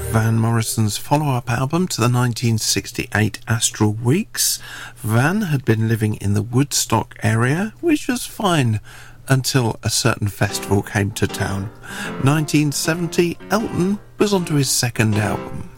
Van Morrison's follow-up album to the 1968 Astral Weeks. Van had been living in the Woodstock area, which was fine until a certain festival came to town. 1970, Elton was onto his second album.